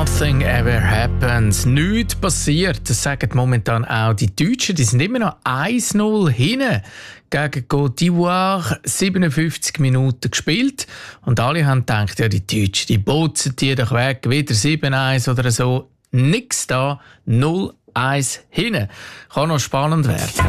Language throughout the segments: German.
Nothing ever happens. Nichts passiert. Das sagen momentan auch die Deutschen. Die sind immer noch 1-0 hinten gegen Côte d'Ivoire. 57 Minuten gespielt. Und alle haben gedacht, ja, die Deutschen, die botzen die doch weg. Wieder 7-1 oder so. Nix da. 0-1 hinten. Kann noch spannend werden.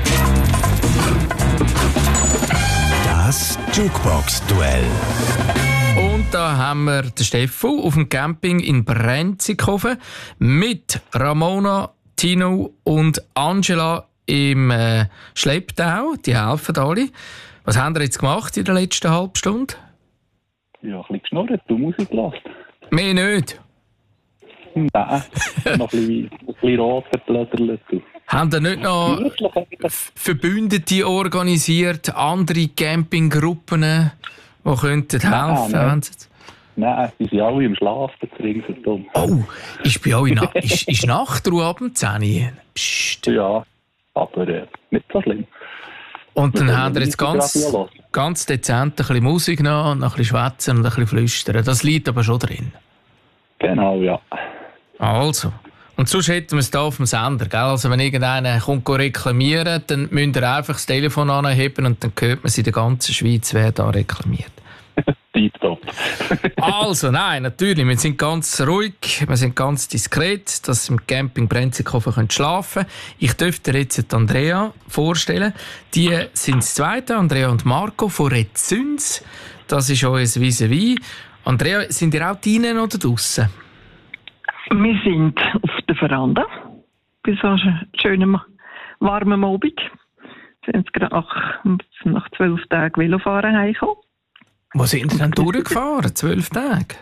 Das Jukebox-Duell. Und da haben wir den Steffo auf dem Camping in Brenzikofen mit Ramona, Tino und Angela im Schlepptau. Die helfen alle. Was haben wir jetzt gemacht in der letzten halben Stunde? Ja, ein bisschen geschnurrt, du Musik gelassen. Mehr nicht. Nein, noch ein bisschen rot verblödert. Haben ihr nicht noch Verbündete organisiert, andere Campinggruppen, die könnten helfen? Nein, die sind alle im Schlaf, ringsherum. Oh, ist bei euch ist Nachtruhe ab dem 10 Uhr? Psst. Ja, aber nicht so schlimm. Und dann haben wir jetzt ganz dezent ein bisschen Musik noch, und ein bisschen schwätzen und ein bisschen flüstern. Das liegt aber schon drin. Genau, ja. Also. Und sonst hätten wir es hier auf dem Sender. Gell? Also wenn irgendeiner kommt reklamieren, dann müsst ihr einfach das Telefon anheben und dann hört man es in der ganzen Schweiz, wer da reklamiert. Tipptopp. Also, nein, natürlich, wir sind ganz ruhig, wir sind ganz diskret, dass Sie im Camping Brenzikofen schlafen können. Ich dürfte dir jetzt Andrea vorstellen. Die sind das Zweite, Andrea und Marco von Rezüns. Das ist euer Vis-à-vis. Andrea, sind ihr auch drinnen oder draussen? Wir sind auf der Veranda. Bei so einem schönen, warmen Abend. Wir sind gerade nach 12 Tagen Velofahren heimgekommen. Wo sind ihr denn durchgefahren? 12 Tage?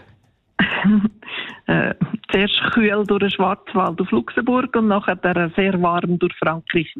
Zuerst kühl durch den Schwarzwald auf Luxemburg und nachher sehr warm durch Frankreich.